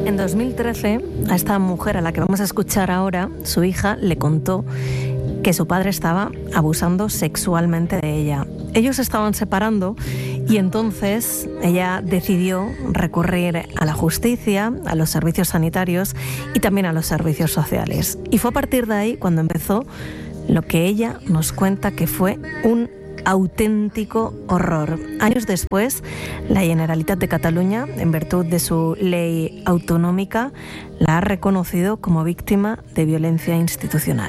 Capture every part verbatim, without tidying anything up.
En dos mil trece, a esta mujer a la que vamos a escuchar ahora, su hija le contó que su padre estaba abusando sexualmente de ella. Ellos se estaban separando y entonces ella decidió recurrir a la justicia, a los servicios sanitarios y también a los servicios sociales. Y fue a partir de ahí cuando empezó lo que ella nos cuenta que fue un auténtico horror. Años después, la Generalitat de Cataluña, en virtud de su ley autonómica, la ha reconocido como víctima de violencia institucional.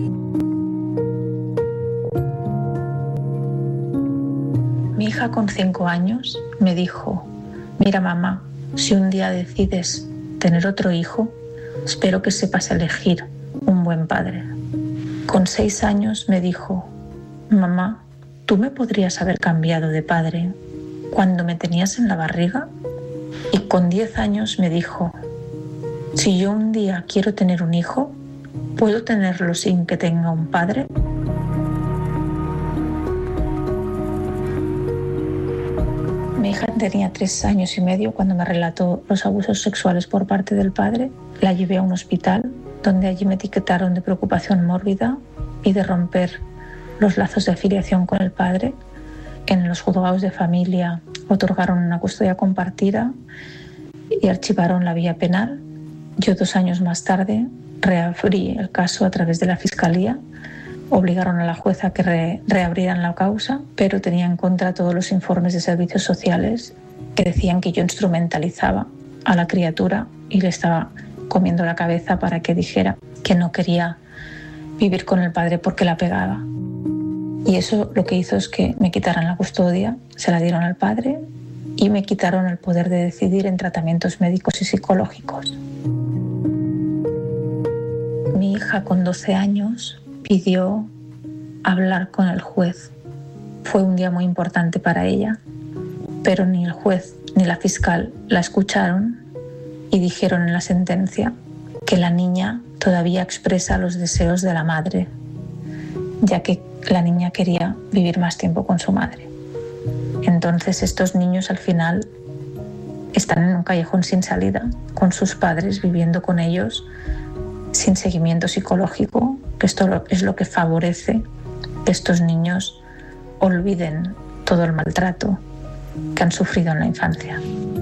Mi hija con cinco años me dijo: mira mamá, si un día decides tener otro hijo, espero que sepas elegir un buen padre. Con seis años me dijo: mamá, ¿tú me podrías haber cambiado de padre cuando me tenías en la barriga? Y con diez años me dijo: si yo un día quiero tener un hijo, ¿puedo tenerlo sin que tenga un padre? Mi hija tenía tres años y medio cuando me relató los abusos sexuales por parte del padre. La llevé a un hospital donde allí me etiquetaron de preocupación mórbida y de romper los lazos de afiliación con el padre. En los juzgados de familia otorgaron una custodia compartida y archivaron la vía penal. Yo, dos años más tarde, reabrí el caso a través de la Fiscalía. Obligaron a la jueza a que re- reabrieran la causa, pero tenía en contra todos los informes de servicios sociales que decían que yo instrumentalizaba a la criatura y le estaba comiendo la cabeza para que dijera que no quería vivir con el padre porque la pegaba. Y eso lo que hizo es que me quitaran la custodia, se la dieron al padre y me quitaron el poder de decidir en tratamientos médicos y psicológicos. Mi hija con doce años pidió hablar con el juez. Fue un día muy importante para ella, pero ni el juez ni la fiscal la escucharon y dijeron en la sentencia que la niña todavía expresa los deseos de la madre, ya que la niña quería vivir más tiempo con su madre. Entonces estos niños al final están en un callejón sin salida, con sus padres viviendo con ellos sin seguimiento psicológico, que esto es lo que favorece que estos niños olviden todo el maltrato que han sufrido en la infancia.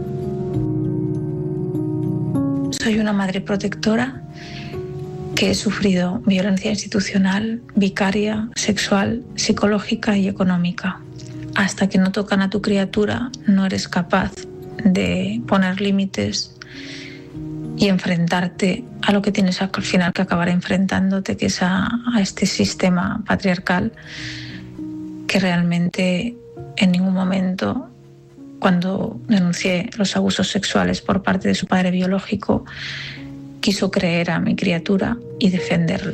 Soy una madre protectora que he sufrido violencia institucional, vicaria, sexual, psicológica y económica. Hasta que no tocan a tu criatura, no eres capaz de poner límites y enfrentarte a lo que tienes al final que acabar enfrentándote, que es a, a este sistema patriarcal que realmente en ningún momento, cuando denuncié los abusos sexuales por parte de su padre biológico, quiso creer a mi criatura y defenderla.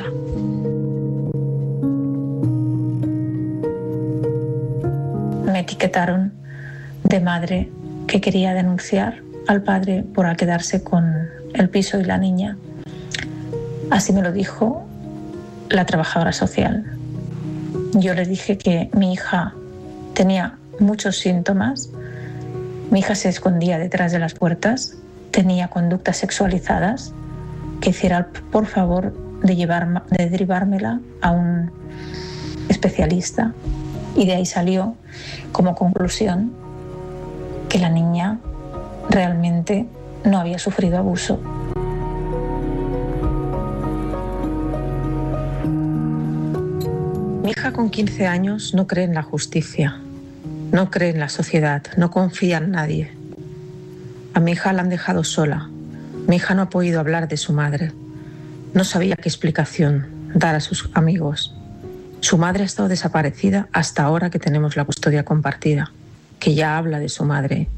Me etiquetaron de madre que quería denunciar al padre por quedarse con el piso y la niña. Así me lo dijo la trabajadora social. Yo le dije que mi hija tenía muchos síntomas. Mi hija se escondía detrás de las puertas, tenía conductas sexualizadas, que hiciera por favor de, llevar, de derivármela a un especialista. Y de ahí salió como conclusión que la niña realmente no había sufrido abuso. Mi hija con quince años no cree en la justicia, no cree en la sociedad, no confía en nadie. A mi hija la han dejado sola. Mi hija no ha podido hablar de su madre. No sabía qué explicación dar a sus amigos. Su madre ha estado desaparecida hasta ahora que tenemos la custodia compartida, que ya habla de su madre